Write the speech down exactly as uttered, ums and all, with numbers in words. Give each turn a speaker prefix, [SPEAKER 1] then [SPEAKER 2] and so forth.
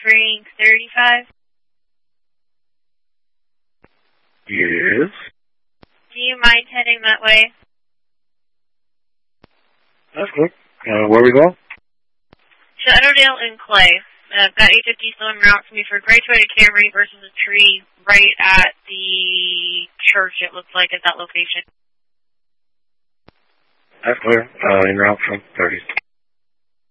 [SPEAKER 1] offering thirty-five?
[SPEAKER 2] Yes.
[SPEAKER 1] Do you mind heading that way?
[SPEAKER 2] That's good. Uh, where we going?
[SPEAKER 1] Shadowdale and Clay. Uh, I've got eight fifty still en route for me for Gray Toyota Camry versus a tree right at the church, it looks like, at that location.
[SPEAKER 2] That's clear. Uh, en route from thirty.